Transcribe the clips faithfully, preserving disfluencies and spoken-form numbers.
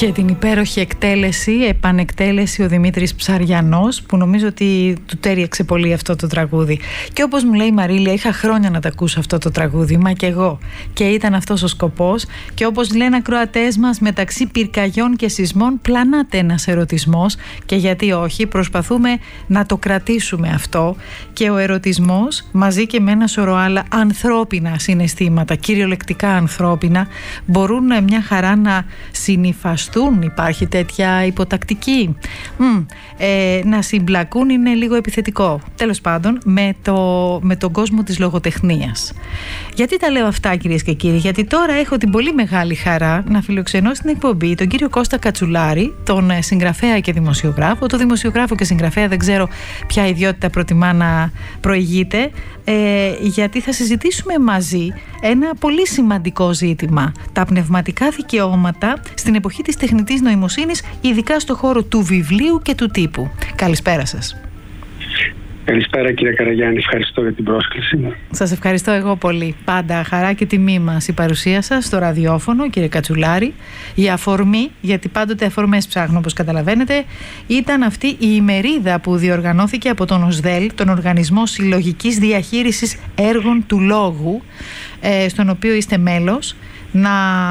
Και την υπέροχη εκτέλεση, επανεκτέλεση ο Δημήτρης Ψαριανός, που νομίζω ότι του τέριαξε πολύ αυτό το τραγούδι. Και όπως μου λέει η Μαρίλια, είχα χρόνια να τα ακούσω αυτό το τραγούδι, μα και εγώ. Και ήταν αυτός ο σκοπός. Και όπως λένε ακροατές μας, μεταξύ πυρκαγιών και σεισμών πλανάται ένας ερωτισμός. Και γιατί όχι, προσπαθούμε να το κρατήσουμε αυτό. Και ο ερωτισμός, μαζί και με ένα σωρό άλλα ανθρώπινα συναισθήματα, κυριολεκτικά ανθρώπινα, μπορούν μια χαρά να συνυφαστούν. Υπάρχει τέτοια υποτακτική. Μ, ε, να συμπλακούν είναι λίγο επιθετικό. Τέλος πάντων, με, το, με τον κόσμο της λογοτεχνίας. Γιατί τα λέω αυτά, κυρίες και κύριοι? Γιατί τώρα έχω την πολύ μεγάλη χαρά να φιλοξενώ στην εκπομπή τον κύριο Κώστα Κατσουλάρη, τον συγγραφέα και δημοσιογράφο. Το δημοσιογράφο και συγγραφέα δεν ξέρω ποια ιδιότητα προτιμά να προηγείται, ε, γιατί θα συζητήσουμε μαζί ένα πολύ σημαντικό ζήτημα. Τα πνευματικά δικαιώματα στην εποχή της τεχνητής νοημοσύνης, ειδικά στο χώρο του βιβλίου και του τύπου. Καλησπέρα σας. Καλησπέρα κύριε Καραγιάννη, ευχαριστώ για την πρόσκληση. Σας ευχαριστώ εγώ πολύ. Πάντα χαρά και τιμή μας η παρουσία σας στο ραδιόφωνο, κύριε Κατσουλάρη. Η αφορμή, γιατί πάντοτε αφορμές ψάχνω όπως καταλαβαίνετε, ήταν αυτή η ημερίδα που διοργανώθηκε από τον ΟΣΔΕΛ, τον Οργανισμό Συλλογικής Διαχείρισης Έργων του Λόγου, ε, στον οποίο είστε μέλος. Να,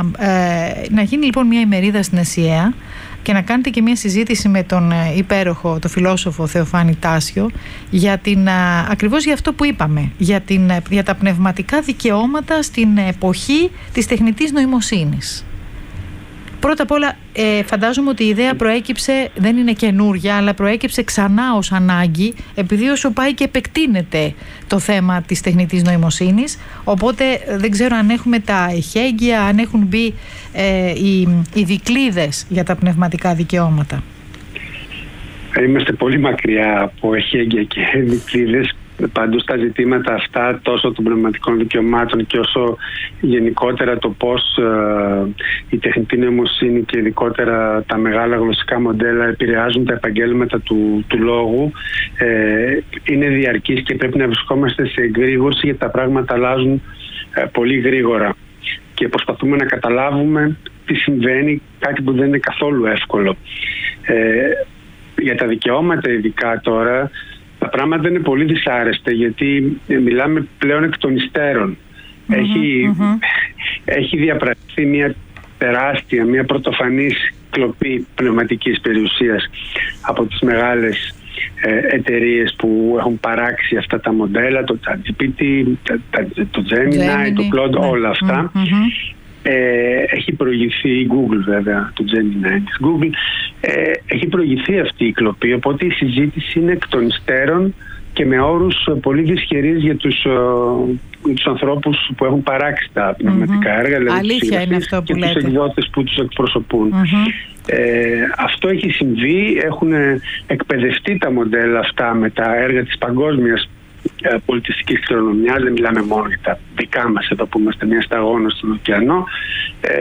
ε, να γίνει λοιπόν μια ημερίδα στην ΕΣΥΑ και να κάνετε και μια συζήτηση με τον υπέροχο, τον φιλόσοφο Θεοφάνη Τάσιο, για την, ακριβώς για αυτό που είπαμε, για, την, για τα πνευματικά δικαιώματα στην εποχή της τεχνητής νοημοσύνης. Πρώτα απ' όλα, ε, φαντάζομαι ότι η ιδέα προέκυψε, δεν είναι καινούρια, αλλά προέκυψε ξανά ως ανάγκη, επειδή όσο πάει και επεκτείνεται το θέμα της τεχνητής νοημοσύνης. Οπότε δεν ξέρω αν έχουμε τα εχέγγυα, αν έχουν μπει ε, οι, οι δικλείδες για τα πνευματικά δικαιώματα. Είμαστε πολύ μακριά από εχέγγυα και δικλείδες. Πάντως τα ζητήματα αυτά, τόσο των πνευματικών δικαιωμάτων και όσο γενικότερα το πώς ε, η τεχνητή νοημοσύνη και ειδικότερα τα μεγάλα γλωσσικά μοντέλα επηρεάζουν τα επαγγέλματα του, του λόγου, ε, είναι διαρκής και πρέπει να βρισκόμαστε σε εγρήγορση, γιατί τα πράγματα αλλάζουν ε, πολύ γρήγορα και προσπαθούμε να καταλάβουμε τι συμβαίνει, κάτι που δεν είναι καθόλου εύκολο. Ε, για τα δικαιώματα ειδικά τώρα, τα πράγματα είναι πολύ δυσάρεστα, γιατί μιλάμε πλέον εκ των υστέρων. Mm-hmm, έχει, mm-hmm. έχει διαπραχθεί μια τεράστια, μια πρωτοφανής κλοπή πνευματικής περιουσίας από τις μεγάλες ε, εταιρείες που έχουν παράξει αυτά τα μοντέλα, το τζι πι τι, το Gemini, το Claude, όλα αυτά. Mm-hmm. Ε, έχει προηγηθεί η Google, βέβαια, το Gemini της Google, ε, έχει προηγηθεί αυτή η κλοπή, οπότε η συζήτηση είναι εκ των υστέρων και με όρους πολύ δυσχερείς για τους, uh, τους ανθρώπους που έχουν παράξει τα πνευματικά έργα, δηλαδή αλήθεια είναι αυτό που και λέτε. τους εκδότες που τους εκπροσωπούν. Mm-hmm. Ε, αυτό έχει συμβεί, έχουν εκπαιδευτεί τα μοντέλα αυτά με τα έργα της παγκόσμιας πολιτιστικής κληρονομιάς, δεν μιλάμε μόνο για τα δικά μας εδώ που είμαστε μια σταγόνα στον ωκεανό. Ε,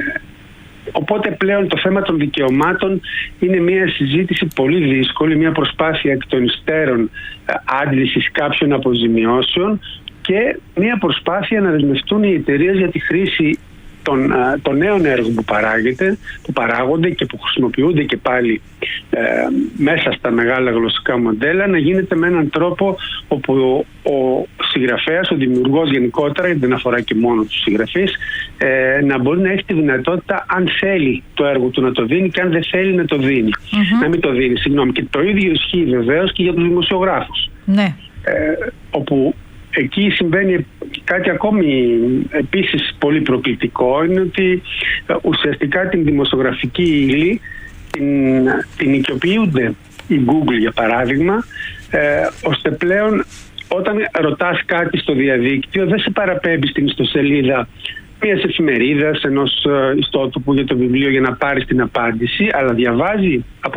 οπότε πλέον το θέμα των δικαιωμάτων είναι μια συζήτηση πολύ δύσκολη, μια προσπάθεια εκ των υστέρων άντλησης κάποιων αποζημιώσεων και μια προσπάθεια να δεσμευτούν οι εταιρείες για τη χρήση των, των νέων έργων που παράγεται, που παράγονται και που χρησιμοποιούνται και πάλι ε, μέσα στα μεγάλα γλωσσικά μοντέλα, να γίνεται με έναν τρόπο όπου ο, ο συγγραφέας, ο δημιουργός γενικότερα, γιατί δεν αφορά και μόνο τους συγγραφείς, ε, να μπορεί να έχει τη δυνατότητα, αν θέλει το έργο του, να το δίνει, και αν δεν θέλει να το δίνει. Mm-hmm. Να μην το δίνει, συγγνώμη. Και το ίδιο ισχύει βεβαίως και για τους δημοσιογράφους. Ναι. Ε, όπου εκεί συμβαίνει κάτι ακόμη επίσης πολύ προκλητικό, είναι ότι ουσιαστικά την δημοσιογραφική ύλη την, την οικειοποιούνται η Google, για παράδειγμα, ε, ώστε πλέον όταν ρωτάς κάτι στο διαδίκτυο δεν σε παραπέμπει στην ιστοσελίδα μιας εφημερίδας, ενός ιστότοπου για το βιβλίο για να πάρεις την απάντηση, αλλά διαβάζει από